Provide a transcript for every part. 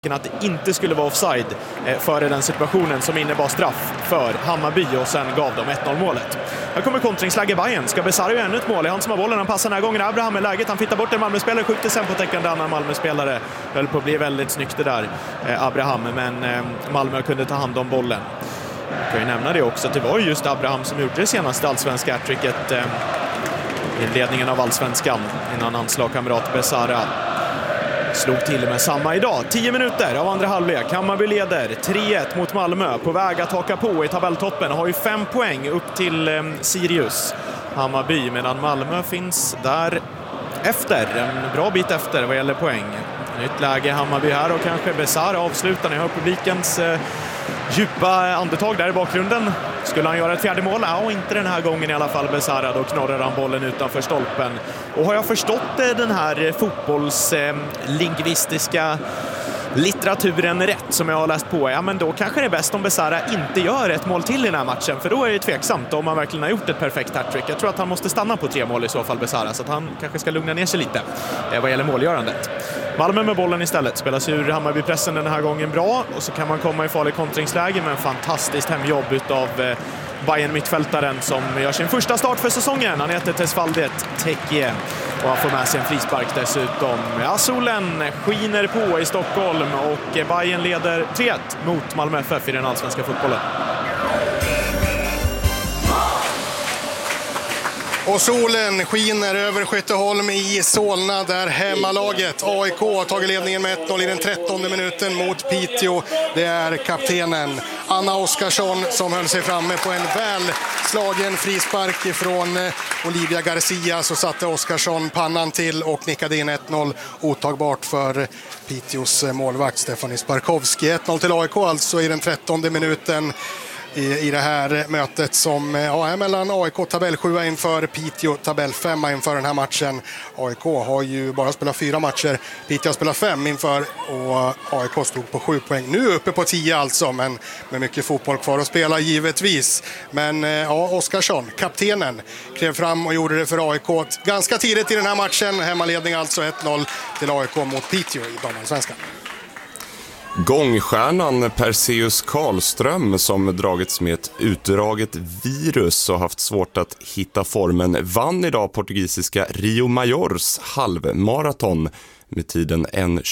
att det inte skulle vara offside före den situationen som innebar straff för Hammarby och sen gav de 1-0-målet. Här kommer kontringsläge Bayern. Ska Besara göra ännu ett mål? Han som har bollen, han passar den här gången. Abraham är läget, han fittar bort en Malmö-spelare, skjuter sen på täckande annan Malmö-spelare. Höll på att bli väldigt snyggt det där, Abraham, men Malmö kunde ta hand om bollen. Jag kan ju nämna det också, att det var just Abraham som gjorde det senaste allsvenska hattricket i ledningen av allsvenskan innan hans lagkamrat Besara slog till med samma idag. 10 minuter av andra halvlek. Hammarby leder 3-1 mot Malmö, på väg att haka på i tabelltoppen. Har ju 5 poäng upp till Sirius Hammarby, medan Malmö finns där efter, en bra bit efter vad gäller poäng. Nytt läge Hammarby här och kanske Besara avslutar. Ni hör publikens djupa andetag där i bakgrunden. Skulle han göra ett fjärde mål? Ja, inte den här gången i alla fall Besara. Då knorrar han bollen utanför stolpen. Och har jag förstått den här fotbollslingvistiska litteraturen rätt som jag har läst på, ja, men då kanske det är bäst om Besara inte gör ett mål till i den här matchen, för då är det tveksamt om han verkligen har gjort ett perfekt hattrick. Jag tror att han måste stanna på 3 mål i så fall, Besara, så att han kanske ska lugna ner sig lite vad gäller målgörandet. Malmö med bollen istället, spelas ur Hammarby-pressen den här gången bra, och så kan man komma i farlig kontringsläge med en fantastiskt hemjobb utav Bayern-mittfältaren som gör sin första start för säsongen. Han heter Tesfaldet Tekje och han får med sig en frispark dessutom. Ja, solen skiner på i Stockholm och Bayern leder 3-1 mot Malmö FF i den allsvenska fotbollen. Och solen skiner över Skytteholm i Solna där hemmalaget AIK har tagit ledningen med 1-0 i den 13:e minuten mot Piteå. Det är kaptenen Anna Oskarsson som höll sig framme på en väl slagen frispark från Olivia Garcia. Så satte Oskarsson pannan till och nickade in 1-0, otagbart för Piteås målvakt Stefanie Sparkowski. 1-0 till AIK alltså i den 13:e minuten i det här mötet som är mellan AIK tabell 7 inför Piteå tabell 5 inför den här matchen. AIK har ju bara spelat 4 matcher, Piteå har spelat 5 inför, och AIK stod på 7 poäng. Nu uppe på 10 alltså, men med mycket fotboll kvar att spela givetvis. Men Oskarsson, kaptenen, klev fram och gjorde det för AIK ganska tidigt i den här matchen. Hemmaledning alltså 1-0 till AIK mot Piteå i damallsvenskan. Gångstjärnan Perseus Karlström, som dragits med ett utdraget virus och haft svårt att hitta formen, vann idag portugisiska Rio Maiors halvmaraton med tiden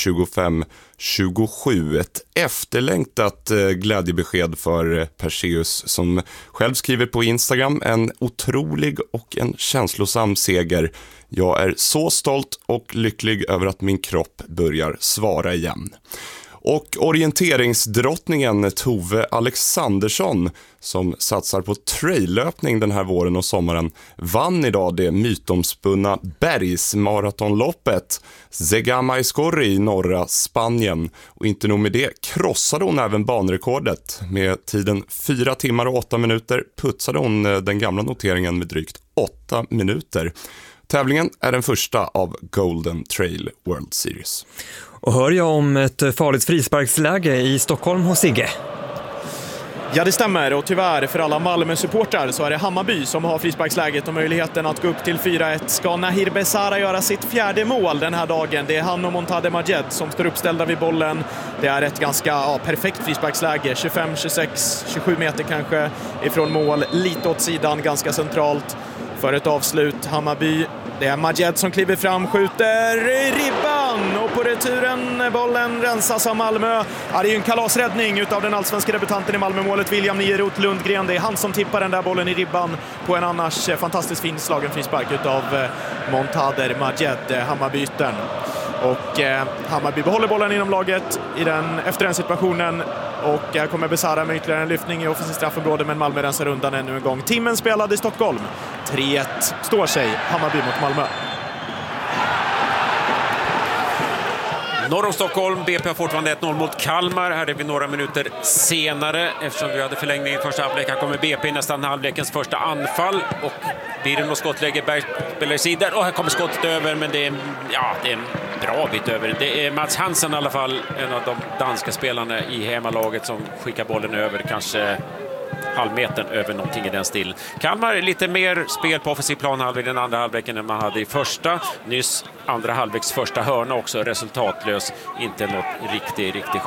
1:25:27. Ett efterlängtat glädjebesked för Perseus, som själv skriver på Instagram: en otrolig och en känslosam seger. Jag är så stolt och lycklig över att min kropp börjar svara igen. Och orienteringsdrottningen Tove Alexandersson, som satsar på traillöpning den här våren och sommaren, vann idag det mytomspunna bergsmaratonloppet Zegamaiscorri i norra Spanien. Och inte nog med det, krossade hon även banrekordet. Med tiden 4 timmar och 8 minuter putsade hon den gamla noteringen med drygt 8 minuter. Tävlingen är den första av Golden Trail World Series. Och hör jag om ett farligt frisparksläge i Stockholm hos Sigge? Ja, det stämmer, och tyvärr för alla Malmö-supportrar så är det Hammarby som har frisparksläget och möjligheten att gå upp till 4-1. Ska Nahir Besara göra sitt 4:e mål den här dagen? Det är han och Montade Majed som står uppställda vid bollen. Det är ett ganska perfekt frisparksläge, 25, 26, 27 meter kanske ifrån mål, lite åt sidan, ganska centralt för ett avslut. Hammarby, det är Majed som kliver fram, skjuter i ribban, och på returen bollen rensas av Malmö. Ja, det är ju en kalasräddning utav den allsvenska debutanten i Malmö-målet, William Nierot Lundgren. Det är han som tippar den där bollen i ribban på en annars fantastiskt fin slagen frispark utav Montader Majed, Hammarbyten. Och Hammarby behåller bollen inom laget efter den situationen. Och här kommer Besara med ytterligare en lyftning i offensivt straffområde, men Malmö rensar undan ännu en gång. Timmen spelad i Stockholm. 3-1 står sig Hammarby mot Malmö. Norr om Stockholm, BP har fortfarande 1-0 mot Kalmar. Här är vi några minuter senare, eftersom vi hade förlängning i första halvlek. Här kommer BP nästan halvlekens första anfall, och blir det något skottläge, Berg spelar i sidor, och här kommer skottet över, men det är en bra bit över. Det är Mats Hansen i alla fall, en av de danska spelarna i hemmalaget, som skickar bollen över, kanske halvmetern över någonting i den stilen. Kalmar lite mer spel på offensiv planhalva i den andra halvleken än man hade i första. Nyss andra halvleks första hörna också resultatlös. Inte något riktigt